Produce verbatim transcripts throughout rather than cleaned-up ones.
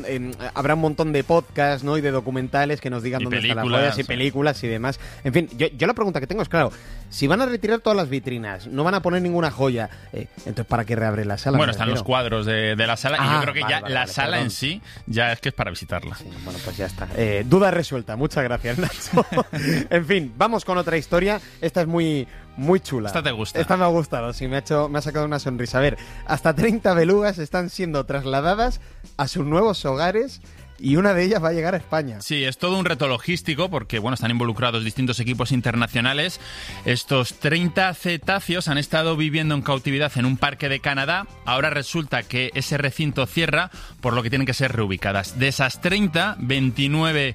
eh, habrá un montón de podcasts, ¿no? Y de documentales que nos digan y dónde están las películas, joyas y sí. películas y demás. En fin, yo, yo la pregunta que tengo es, claro, si van a retirar todas las vitrinas, no van a poner ninguna joya, eh, entonces ¿para qué reabre la sala? Bueno, están los cuadros de, de la sala Ah, y yo creo que vale, ya vale, la vale, sala perdón. en sí ya es que es para visitarla. Sí, bueno, pues ya está. Eh, duda resuelta. Muchas gracias, Nacho. En fin, vamos con otra historia. Esta es muy, muy chula. Esta te gusta. Esta me ha gustado, sí, me ha, hecho, me ha sacado una sonrisa. A ver, hasta treinta belugas están siendo trasladadas a sus nuevos hogares y una de ellas va a llegar a España. Sí, es todo un reto logístico porque, bueno, están involucrados distintos equipos internacionales. Estos treinta cetáceos han estado viviendo en cautividad en un parque de Canadá. Ahora resulta que ese recinto cierra, por lo que tienen que ser reubicadas. De esas treinta, veintinueve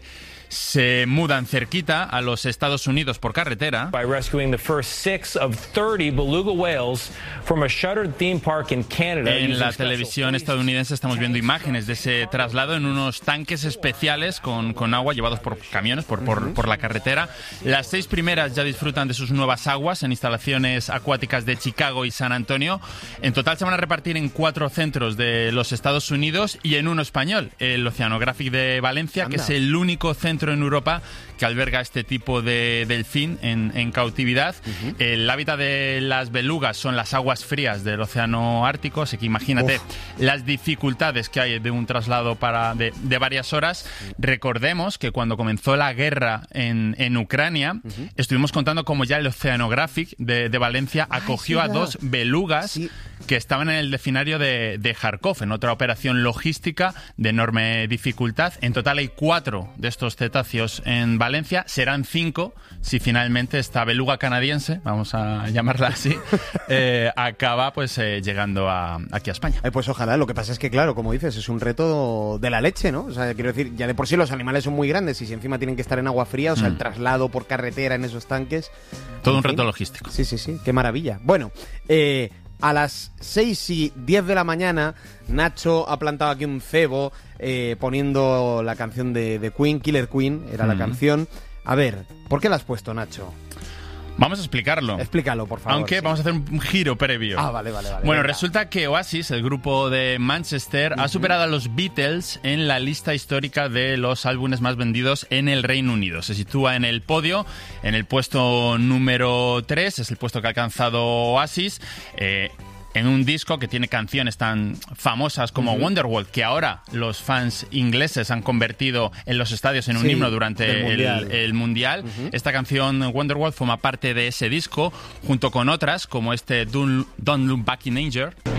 se mudan cerquita a los Estados Unidos por carretera. By rescuing the first six of thirty beluga whales from a shuttered theme park in Canada. En la televisión estadounidense estamos viendo imágenes de ese traslado en unos tanques especiales con, con agua llevados por camiones por, por, por la carretera. Las seis primeras ya disfrutan de sus nuevas aguas en instalaciones acuáticas de Chicago y San Antonio. En total se van a repartir en cuatro centros de los Estados Unidos y en uno español, el Oceanographic de Valencia, Anda. que es el único centro en Europa que alberga este tipo de delfín en, en cautividad. Uh-huh. El hábitat de las belugas son las aguas frías del océano Ártico, así que imagínate Uf. las dificultades que hay de un traslado para de, de varias horas. Recordemos que cuando comenzó la guerra en, en Ucrania, uh-huh. estuvimos contando cómo ya el Oceanographic de, de Valencia Ay, acogió sí, a dos belugas sí. que estaban en el delfinario de, de Kharkov, en otra operación logística de enorme dificultad. En total hay cuatro de estos cetáceos en Valencia, serán cinco si finalmente esta beluga canadiense, vamos a llamarla así, eh, acaba pues eh, llegando a, aquí a España. Eh, pues ojalá, lo que pasa es que claro, como dices, es un reto de la leche, ¿no? O sea, quiero decir, ya de por sí los animales son muy grandes y si encima tienen que estar en agua fría, o sea, mm. el traslado por carretera en esos tanques... Todo un fin. reto logístico. Sí, sí, sí, qué maravilla. Bueno, eh... a las seis y diez de la mañana, Nacho ha plantado aquí un cebo eh, poniendo la canción de, de Queen, Killer Queen, era mm. la canción. A ver, ¿por qué la has puesto, Nacho? Vamos a explicarlo. Explícalo, por favor. Aunque sí. vamos a hacer un giro previo. Ah, vale, vale, vale. Bueno, venga. Resulta que Oasis, el grupo de Manchester, uh-huh. ha superado a los Beatles en la lista histórica de los álbumes más vendidos en el Reino Unido. Se sitúa en el podio, en el puesto número tres, es el puesto que ha alcanzado Oasis. Eh... en un disco que tiene canciones tan famosas como uh-huh. Wonderwall, que ahora los fans ingleses han convertido en los estadios en un sí, himno durante el Mundial. El, el mundial. Uh-huh. Esta canción Wonderwall forma parte de ese disco, junto con otras como este Don't, Don't Look Back in Anger.